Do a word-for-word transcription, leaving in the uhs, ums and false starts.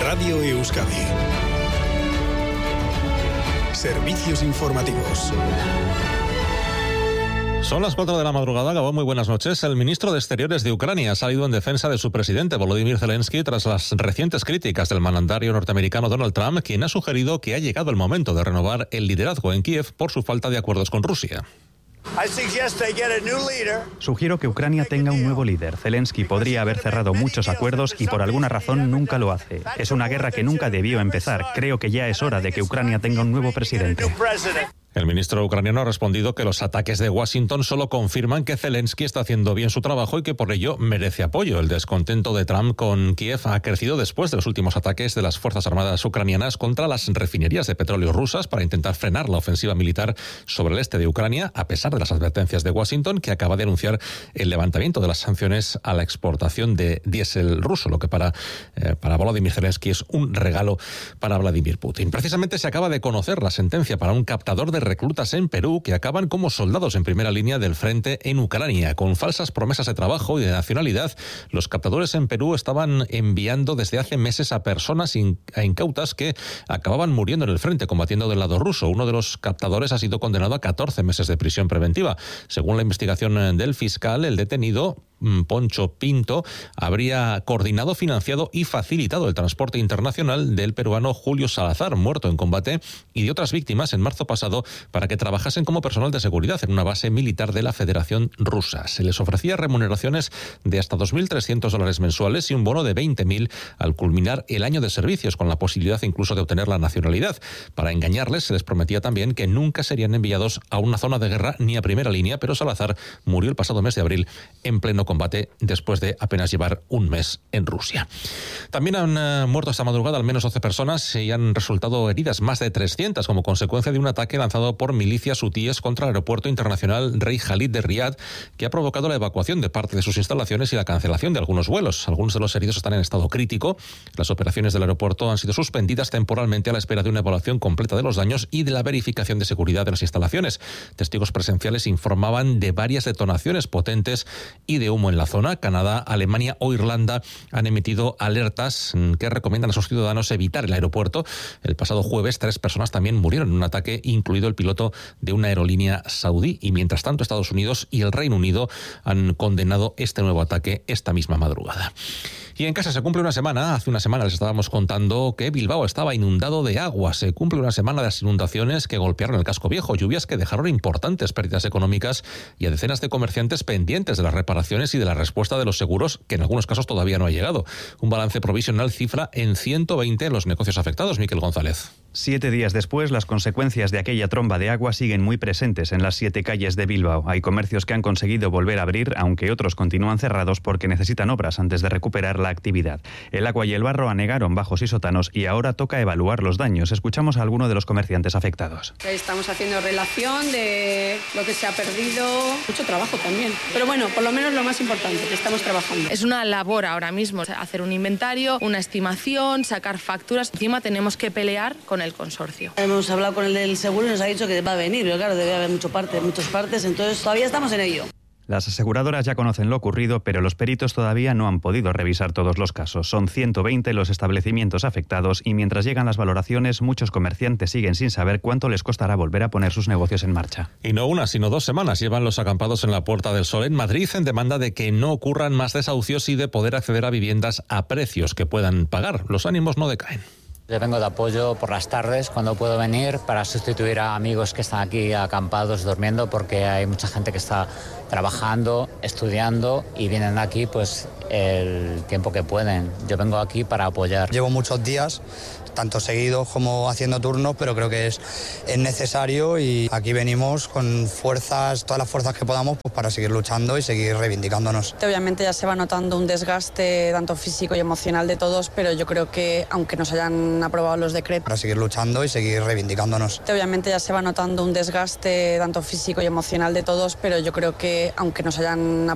Radio Euskadi. Servicios informativos. Son las cuatro de la madrugada. Gabón, muy buenas noches. El ministro de Exteriores de Ucrania ha salido en defensa de su presidente, Volodymyr Zelensky, tras las recientes críticas del mandatario norteamericano Donald Trump, quien ha sugerido que ha llegado el momento de renovar el liderazgo en Kiev por su falta de acuerdos con Rusia. Sugiero que Ucrania tenga un nuevo líder. Zelensky podría haber cerrado muchos acuerdos y por alguna razón nunca lo hace. Es una guerra que nunca debió empezar. Creo que ya es hora de que Ucrania tenga un nuevo presidente. El ministro ucraniano ha respondido que los ataques de Washington solo confirman que Zelensky está haciendo bien su trabajo y que por ello merece apoyo. El descontento de Trump con Kiev ha crecido después de los últimos ataques de las Fuerzas Armadas ucranianas contra las refinerías de petróleo rusas para intentar frenar la ofensiva militar sobre el este de Ucrania, a pesar de las advertencias de Washington, que acaba de anunciar el levantamiento de las sanciones a la exportación de diésel ruso, lo que para, eh, para Volodymyr Zelensky es un regalo para Vladimir Putin. Precisamente se acaba de conocer la sentencia para un captador de reclutas en Perú que acaban como soldados en primera línea del frente en Ucrania. Con falsas promesas de trabajo y de nacionalidad, los captadores en Perú estaban enviando desde hace meses a personas incautas que acababan muriendo en el frente combatiendo del lado ruso. Uno de los captadores ha sido condenado a catorce meses de prisión preventiva. Según la investigación del fiscal, el detenido Poncho Pinto habría coordinado, financiado y facilitado el transporte internacional del peruano Julio Salazar, muerto en combate, y de otras víctimas en marzo pasado para que trabajasen como personal de seguridad en una base militar de la Federación Rusa. Se les ofrecía remuneraciones de hasta dos mil trescientos dólares mensuales y un bono de veinte mil al culminar el año de servicios, con la posibilidad incluso de obtener la nacionalidad. Para engañarles se les prometía también que nunca serían enviados a una zona de guerra ni a primera línea, pero Salazar murió el pasado mes de abril en pleno combate después de apenas llevar un mes en Rusia. También han uh, muerto esta madrugada al menos doce personas y han resultado heridas más de trescientas como consecuencia de un ataque lanzado por milicias hutíes contra el aeropuerto internacional Rey Khalid de Riad, que ha provocado la evacuación de parte de sus instalaciones y la cancelación de algunos vuelos. Algunos de los heridos están en estado crítico. Las operaciones del aeropuerto han sido suspendidas temporalmente a la espera de una evaluación completa de los daños y de la verificación de seguridad de las instalaciones. Testigos presenciales informaban de varias detonaciones potentes y de humo en la zona. Canadá, Alemania o Irlanda han emitido alertas que recomiendan a sus ciudadanos evitar el aeropuerto. El pasado jueves, tres personas también murieron en un ataque, incluido el piloto de una aerolínea saudí. Y mientras tanto, Estados Unidos y el Reino Unido han condenado este nuevo ataque esta misma madrugada. Y en casa se cumple una semana, hace una semana les estábamos contando que Bilbao estaba inundado de agua. Se cumple una semana de las inundaciones que golpearon el casco viejo, lluvias que dejaron importantes pérdidas económicas y a decenas de comerciantes pendientes de las reparaciones y de la respuesta de los seguros, que en algunos casos todavía no ha llegado. Un balance provisional cifra en ciento veinte los negocios afectados. Miquel González. Siete días después, las consecuencias de aquella tromba de agua siguen muy presentes en las siete calles de Bilbao. Hay comercios que han conseguido volver a abrir, aunque otros continúan cerrados porque necesitan obras antes de recuperar la actividad. El agua y el barro anegaron bajos y sótanos y ahora toca evaluar los daños. Escuchamos a alguno de los comerciantes afectados. Estamos haciendo relación de lo que se ha perdido, mucho trabajo también. Pero bueno, por lo menos lo más importante, que estamos trabajando. Es una labor ahora mismo, hacer un inventario, una estimación, sacar facturas. Encima tenemos que pelear con el consorcio. Hemos hablado con el del seguro y nos ha dicho que va a venir, pero claro, debe haber mucho parte, muchas partes, entonces todavía estamos en ello. Las aseguradoras ya conocen lo ocurrido, pero los peritos todavía no han podido revisar todos los casos. Son ciento veinte los establecimientos afectados y mientras llegan las valoraciones, muchos comerciantes siguen sin saber cuánto les costará volver a poner sus negocios en marcha. Y no una, sino dos semanas llevan los acampados en la Puerta del Sol en Madrid en demanda de que no ocurran más desahucios y de poder acceder a viviendas a precios que puedan pagar. Los ánimos no decaen. Yo vengo de apoyo por las tardes cuando puedo venir para sustituir a amigos que están aquí acampados durmiendo porque hay mucha gente que está trabajando, estudiando y vienen aquí pues el tiempo que pueden. Yo vengo aquí para apoyar. Llevo muchos días, tanto seguidos como haciendo turnos, pero creo que es, es necesario y aquí venimos con fuerzas, todas las fuerzas que podamos pues, para seguir luchando y seguir reivindicándonos. Obviamente ya se va notando un desgaste tanto físico y emocional de todos, pero yo creo que aunque nos hayan aprobado los decretos... Para seguir luchando y seguir reivindicándonos. Obviamente ya se va notando un desgaste tanto físico y emocional de todos, pero yo creo que aunque nos hayan